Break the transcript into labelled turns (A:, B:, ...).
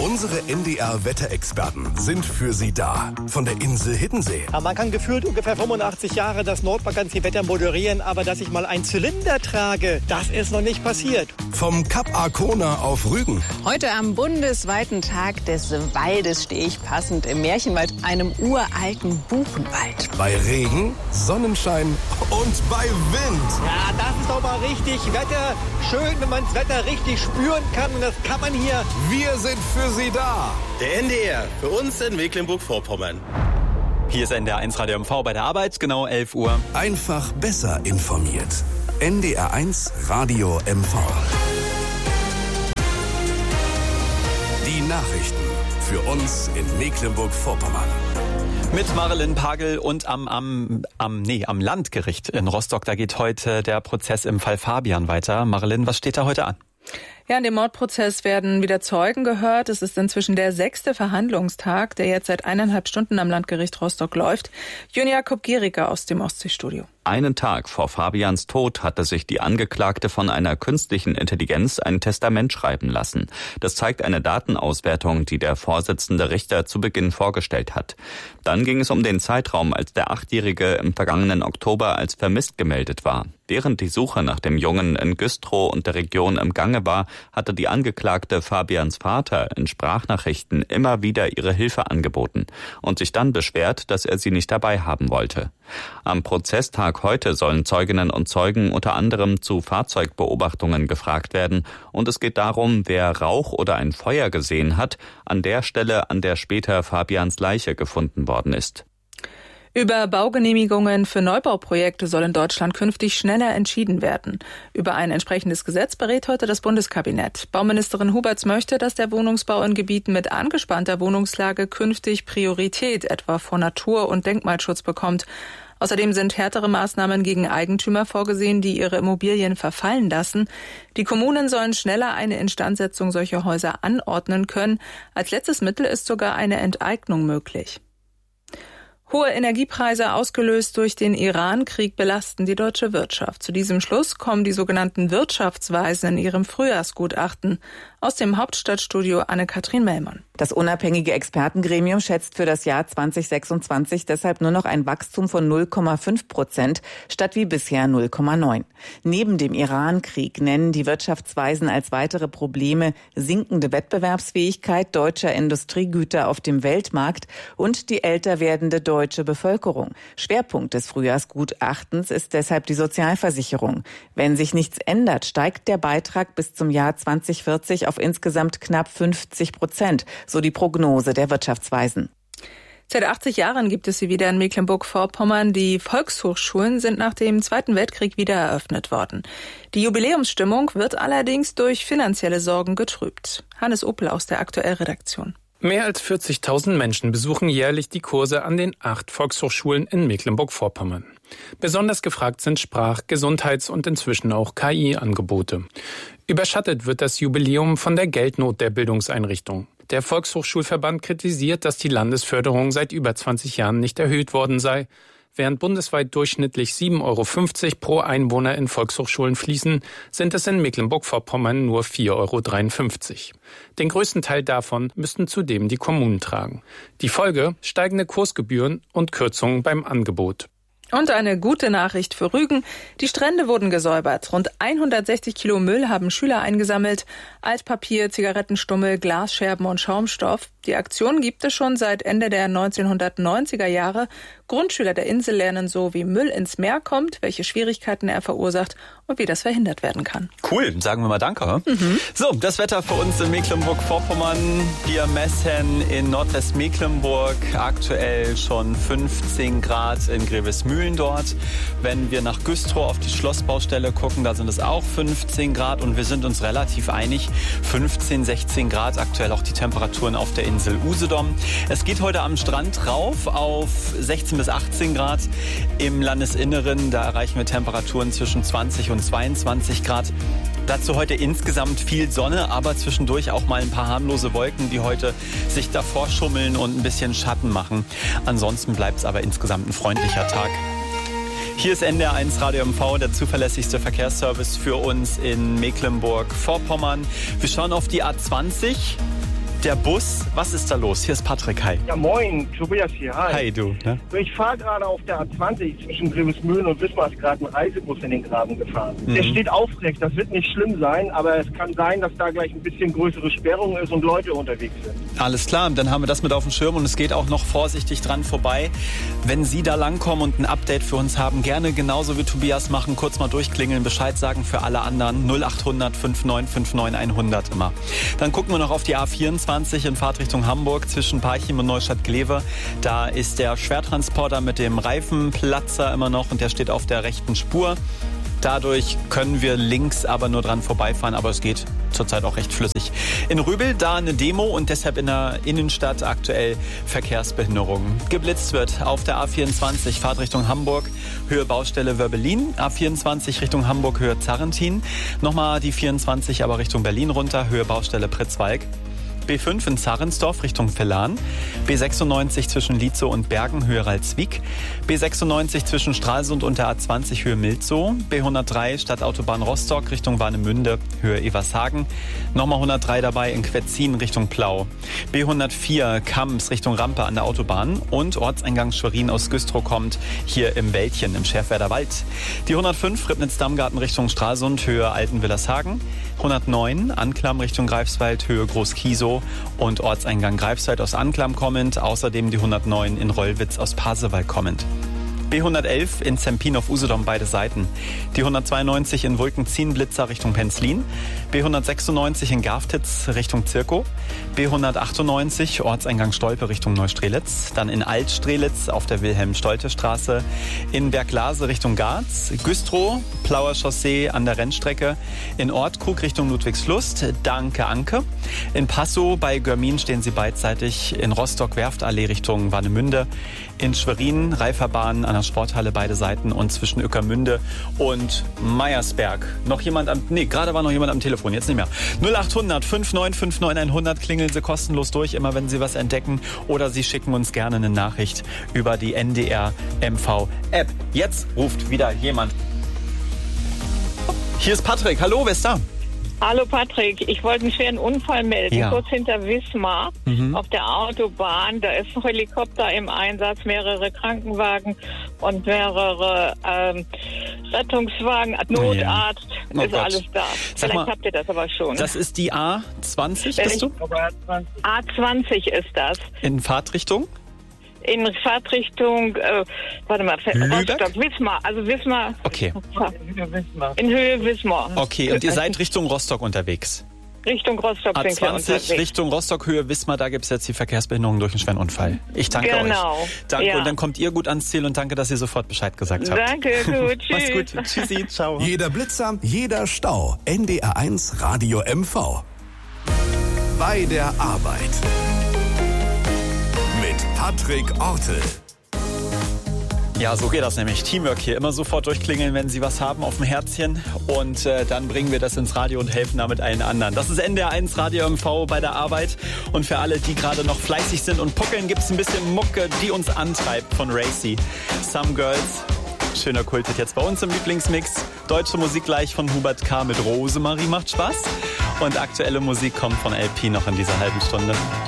A: Unsere NDR-Wetterexperten sind für Sie da. Von der Insel Hiddensee.
B: Ja, man kann gefühlt ungefähr 85 Jahre das Nordbalkansee-Wetter moderieren, aber dass ich mal einen Zylinder trage, das ist noch nicht passiert.
A: Vom Kap Arkona auf Rügen.
C: Heute am bundesweiten Tag des Waldes stehe ich passend im Märchenwald, einem uralten Buchenwald.
A: Bei Regen, Sonnenschein und bei Wind.
B: Ja, das ist doch mal richtig Wetter. Schön, wenn man das Wetter richtig spüren kann. Und das kann man hier.
A: Wir sind für Sie da.
D: Der NDR, für uns in Mecklenburg-Vorpommern.
E: Hier ist NDR 1 Radio MV bei der Arbeit, genau 11 Uhr.
A: Einfach besser informiert. NDR 1 Radio MV. Die Nachrichten für uns in Mecklenburg-Vorpommern.
E: Mit Marilyn Pagel und am Landgericht in Rostock, da geht heute der Prozess im Fall Fabian weiter. Marilyn, was steht da heute an?
F: Ja, in dem Mordprozess werden wieder Zeugen gehört. Es ist inzwischen der 6. Verhandlungstag, der jetzt seit 1,5 Stunden am Landgericht Rostock läuft. Jön Jakob Geriker aus dem Ostseestudio.
G: Einen Tag vor Fabians Tod hatte sich die Angeklagte von einer künstlichen Intelligenz ein Testament schreiben lassen. Das zeigt eine Datenauswertung, die der Vorsitzende Richter zu Beginn vorgestellt hat. Dann ging es um den Zeitraum, als der 8-Jährige im vergangenen Oktober als vermisst gemeldet war. Während die Suche nach dem Jungen in Güstrow und der Region im Gange war, hatte die Angeklagte Fabians Vater in Sprachnachrichten immer wieder ihre Hilfe angeboten und sich dann beschwert, dass er sie nicht dabei haben wollte. Am Prozesstag heute sollen Zeuginnen und Zeugen unter anderem zu Fahrzeugbeobachtungen gefragt werden und es geht darum, wer Rauch oder ein Feuer gesehen hat, an der Stelle, an der später Fabians Leiche gefunden worden ist.
F: Über Baugenehmigungen für Neubauprojekte soll in Deutschland künftig schneller entschieden werden. Über ein entsprechendes Gesetz berät heute das Bundeskabinett. Bauministerin Huberts möchte, dass der Wohnungsbau in Gebieten mit angespannter Wohnungslage künftig Priorität, etwa vor Natur- und Denkmalschutz, bekommt. Außerdem sind härtere Maßnahmen gegen Eigentümer vorgesehen, die ihre Immobilien verfallen lassen. Die Kommunen sollen schneller eine Instandsetzung solcher Häuser anordnen können. Als letztes Mittel ist sogar eine Enteignung möglich. Hohe Energiepreise, ausgelöst durch den Iran-Krieg, belasten die deutsche Wirtschaft. Zu diesem Schluss kommen die sogenannten Wirtschaftsweisen in ihrem Frühjahrsgutachten. Aus dem Hauptstadtstudio Anne-Kathrin Mellmann.
H: Das unabhängige Expertengremium schätzt für das Jahr 2026 deshalb nur noch ein Wachstum von 0,5% statt wie bisher 0,9%. Neben dem Iran-Krieg nennen die Wirtschaftsweisen als weitere Probleme sinkende Wettbewerbsfähigkeit deutscher Industriegüter auf dem Weltmarkt und die älter werdende deutsche Bevölkerung. Schwerpunkt des Frühjahrsgutachtens ist deshalb die Sozialversicherung. Wenn sich nichts ändert, steigt der Beitrag bis zum Jahr 2040 auf insgesamt knapp 50%, so die Prognose der Wirtschaftsweisen.
F: Seit 80 Jahren gibt es sie wieder in Mecklenburg-Vorpommern. Die Volkshochschulen sind nach dem Zweiten Weltkrieg wieder eröffnet worden. Die Jubiläumsstimmung wird allerdings durch finanzielle Sorgen getrübt. Hannes Opel aus der Aktuell-Redaktion.
I: Mehr als 40.000 Menschen besuchen jährlich die Kurse an den 8 Volkshochschulen in Mecklenburg-Vorpommern. Besonders gefragt sind Sprach-, Gesundheits- und inzwischen auch KI-Angebote. Überschattet wird das Jubiläum von der Geldnot der Bildungseinrichtung. Der Volkshochschulverband kritisiert, dass die Landesförderung seit über 20 Jahren nicht erhöht worden sei. Während bundesweit durchschnittlich 7,50 € pro Einwohner in Volkshochschulen fließen, sind es in Mecklenburg-Vorpommern nur 4,53 €. Den größten Teil davon müssten zudem die Kommunen tragen. Die Folge: steigende Kursgebühren und Kürzungen beim Angebot.
F: Und eine gute Nachricht für Rügen. Die Strände wurden gesäubert. Rund 160 Kilo Müll haben Schüler eingesammelt. Altpapier, Zigarettenstummel, Glasscherben und Schaumstoff. Die Aktion gibt es schon seit Ende der 1990er Jahre. Grundschüler der Insel lernen so, wie Müll ins Meer kommt, welche Schwierigkeiten er verursacht und wie das verhindert werden kann.
E: Cool, sagen wir mal Danke. So, das Wetter für uns in Mecklenburg-Vorpommern. Wir messen in Nordwestmecklenburg aktuell schon 15 Grad in Grevesmühlen dort. Wenn wir nach Güstrow auf die Schlossbaustelle gucken, da sind es auch 15 Grad und wir sind uns relativ einig. 15, 16 Grad aktuell auch die Temperaturen auf der Insel Usedom. Es geht heute am Strand rauf auf 16 bis 18 Grad. Im Landesinneren, da erreichen wir Temperaturen zwischen 20 und 22 Grad. Dazu heute insgesamt viel Sonne, aber zwischendurch auch mal ein paar harmlose Wolken, die heute sich davor schummeln und ein bisschen Schatten machen. Ansonsten bleibt es aber insgesamt ein freundlicher Tag. Hier ist NDR 1 Radio MV, der zuverlässigste Verkehrsservice für uns in Mecklenburg-Vorpommern. Wir schauen auf die A20. Der Bus, was ist da los? Hier ist Patrick, hi.
J: Ja, moin, Tobias hier, hi.
E: Hi, du. Ne?
J: Ich fahre gerade auf der A20 zwischen Grevesmühlen und Wismar, ist gerade ein Reisebus in den Graben gefahren. Der steht aufrecht, das wird nicht schlimm sein, aber es kann sein, dass da gleich ein bisschen größere Sperrung ist und Leute unterwegs sind.
E: Alles klar, dann haben wir das mit auf dem Schirm und es geht auch noch vorsichtig dran vorbei. Wenn Sie da langkommen und ein Update für uns haben, gerne genauso wie Tobias machen, kurz mal durchklingeln, Bescheid sagen für alle anderen, 0800 5959 100 immer. Dann gucken wir noch auf die A24 in Fahrtrichtung Hamburg zwischen Parchim und Neustadt-Glewe. Da ist der Schwertransporter mit dem Reifenplatzer immer noch und der steht auf der rechten Spur. Dadurch können wir links aber nur dran vorbeifahren, aber es geht zurzeit auch recht flüssig. In Rübel da eine Demo und deshalb in der Innenstadt aktuell Verkehrsbehinderung. Geblitzt wird auf der A24 Fahrtrichtung Hamburg, Höhe Baustelle Wörbelin, A24 Richtung Hamburg, Höhe Zarrentin. Nochmal die 24 aber Richtung Berlin runter, Höhe Baustelle Pritzwalk. B5 in Zarrensdorf Richtung Vellan, B96 zwischen Lietzow und Bergen, Höhe Ralswiek, B96 zwischen Stralsund und der A20 Höhe Milzow, B103 Stadtautobahn Rostock Richtung Warnemünde, Höhe Evershagen, nochmal 103 dabei in Quetzin Richtung Plau, B104 Kams Richtung Rampe an der Autobahn und Ortseingang Schwerin aus Güstrow kommt hier im Wäldchen im Schärfwerder Wald. Die 105 Ribnitz-Dammgarten Richtung Stralsund, Höhe Altenwillershagen, 109 Anklam Richtung Greifswald, Höhe Groß-Kiesow und Ortseingang Greifswald aus Anklam kommend, außerdem die 109 in Rollwitz aus Pasewalk kommend. B111 in Zempin auf Usedom beide Seiten. Die 192 in Wulkenzien-Blitzer Richtung Penzlin. B196 in Garftitz Richtung Zirkow. B198 Ortseingang Stolpe Richtung Neustrelitz. Dann in Altstrelitz auf der Wilhelm-Stolte-Straße. In Berglase Richtung Garz. Güstrow, Plauer Chaussee an der Rennstrecke. In Ortkrug Richtung Ludwigslust. Danke Anke. In Passow bei Görmin stehen sie beidseitig. In Rostock Werftallee Richtung Warnemünde. In Schwerin Reiferbahn an der Sporthalle beide Seiten und zwischen Ueckermünde und Meiersberg. Noch jemand gerade war noch jemand am Telefon, jetzt nicht mehr. 0800 5959 100 klingeln Sie kostenlos durch, immer wenn Sie was entdecken oder Sie schicken uns gerne eine Nachricht über die NDR MV App. Jetzt ruft wieder jemand. Hier ist Patrick, hallo, wer ist da?
K: Hallo Patrick, ich wollte einen schweren Unfall melden, kurz hinter Wismar auf der Autobahn. Da ist ein Helikopter im Einsatz, mehrere Krankenwagen und mehrere Rettungswagen, Notarzt, ist alles da. Vielleicht habt ihr das aber schon.
E: Das ist die A20, bist du?
K: A20 ist das.
E: In Fahrtrichtung?
K: In Fahrtrichtung, Rostock, Wismar, also Wismar.
E: Okay.
K: In Höhe Wismar.
E: Okay, und ihr seid Richtung Rostock unterwegs?
K: Richtung Rostock sind wir unterwegs.
E: Richtung Rostock, Höhe Wismar, da gibt es jetzt die Verkehrsbehinderung durch einen schweren Unfall. Ich danke euch. Danke, ja. Und dann kommt ihr gut ans Ziel und danke, dass ihr sofort Bescheid gesagt habt.
K: Danke, gut, tschüss.
E: Mach's gut, tschüssi, ciao.
A: Jeder Blitzer, jeder Stau. NDR1 Radio MV. Bei der Arbeit. Mit Patrick Ortel.
E: Ja, so geht das nämlich. Teamwork hier. Immer sofort durchklingeln, wenn Sie was haben auf dem Herzchen. Und dann bringen wir das ins Radio und helfen damit allen anderen. Das ist NDR1 Radio MV bei der Arbeit. Und für alle, die gerade noch fleißig sind und puckeln, gibt es ein bisschen Mucke, die uns antreibt von Racy. Some Girls. Schöner Kulthit jetzt bei uns im Lieblingsmix. Deutsche Musik gleich von Hubert K. mit Rosemarie macht Spaß. Und aktuelle Musik kommt von LP noch in dieser halben Stunde.